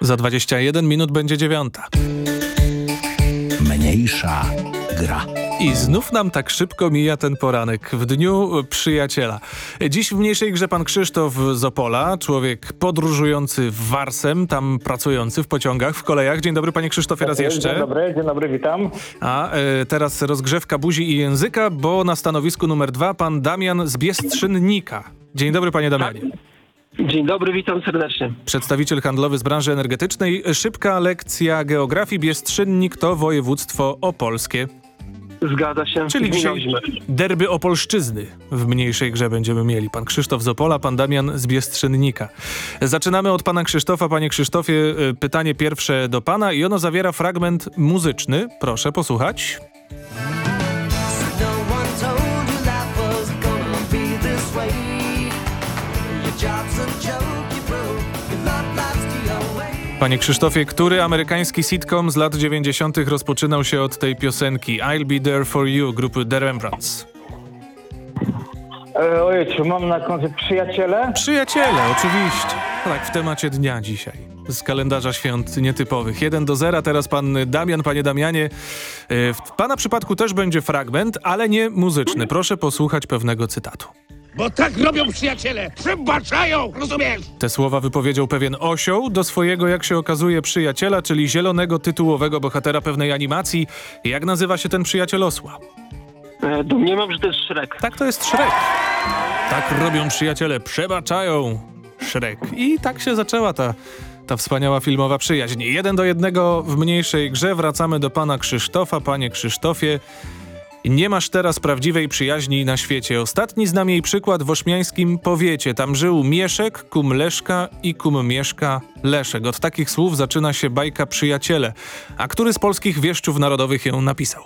Za 21 minut będzie 9. Mniejsza gra. I znów nam tak szybko mija ten poranek w Dniu Przyjaciela. Dziś w mniejszej grze pan Krzysztof z Opola, człowiek podróżujący Warsem, tam pracujący w pociągach, w kolejach. Dzień dobry, panie Krzysztofie, raz jeszcze. Dzień dobry, witam. A teraz rozgrzewka buzi i języka, bo na stanowisku numer 2 pan Damian z Biestrzynnika. Dzień dobry, panie Damianie. Dzień dobry, witam serdecznie. Przedstawiciel handlowy z branży energetycznej. Szybka lekcja geografii. Biestrzynnik to województwo opolskie. Zgadza się. Czyli dzisiaj derby opolszczyzny w mniejszej grze będziemy mieli. Pan Krzysztof z Opola, pan Damian z Biestrzynnika. Zaczynamy od pana Krzysztofa. Panie Krzysztofie, pytanie pierwsze do pana i ono zawiera fragment muzyczny. Proszę posłuchać. Panie Krzysztofie, który amerykański sitcom z lat 90. rozpoczynał się od tej piosenki I'll Be There For You grupy The Rembrandts? Ojejciu, mam na koncie Przyjaciele. Przyjaciele, oczywiście. Tak, w temacie dnia dzisiaj. Z kalendarza świąt nietypowych. 1-0, teraz pan Damian. Panie Damianie, w pana przypadku też będzie fragment, ale nie muzyczny. Proszę posłuchać pewnego cytatu. Bo tak robią przyjaciele! Przebaczają! Rozumiesz? Te słowa wypowiedział pewien osioł do swojego, jak się okazuje, przyjaciela, czyli zielonego tytułowego bohatera pewnej animacji. Jak nazywa się ten przyjaciel osła? Domniemam, że to jest Shrek. Tak, to jest Shrek. Tak robią przyjaciele, przebaczają Shrek. I tak się zaczęła ta wspaniała filmowa przyjaźń. 1-1 w mniejszej grze. Wracamy do pana Krzysztofa. Panie Krzysztofie, nie masz teraz prawdziwej przyjaźni na świecie. Ostatni znam jej przykład w ośmiańskim powiecie. Tam żył Mieszek, kum Leszka i kum Mieszka Leszek. Od takich słów zaczyna się bajka Przyjaciele. A który z polskich wieszczów narodowych ją napisał?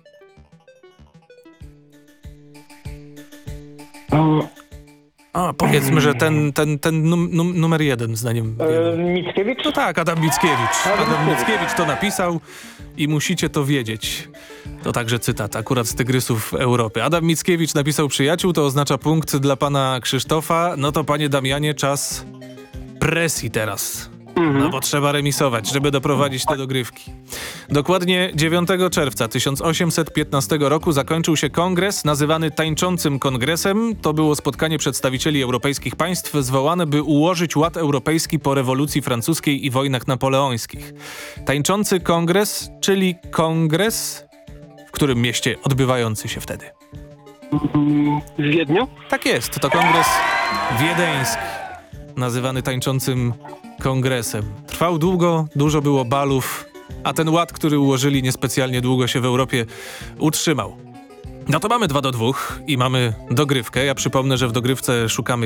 Powiedzmy, że ten numer 1 zdaniem wielu. Mickiewicz? No tak, Adam Mickiewicz. Adam Mickiewicz to napisał i musicie to wiedzieć. To także cytat akurat z Tygrysów Europy. Adam Mickiewicz napisał Przyjaciół, to oznacza punkt dla pana Krzysztofa. No to panie Damianie, czas presji teraz. No bo trzeba remisować, żeby doprowadzić te dogrywki. Dokładnie 9 czerwca 1815 roku zakończył się kongres nazywany Tańczącym Kongresem. To było spotkanie przedstawicieli europejskich państw zwołane, by ułożyć ład europejski po rewolucji francuskiej i wojnach napoleońskich. Tańczący Kongres, czyli kongres, w którym mieście odbywający się wtedy? W Wiedniu? Tak jest, to kongres wiedeński, nazywany Tańczącym Kongresem. Trwał długo, dużo było balów, a ten ład, który ułożyli, niespecjalnie długo się w Europie utrzymał. No to mamy 2-2 i mamy dogrywkę. Ja przypomnę, że w dogrywce szukamy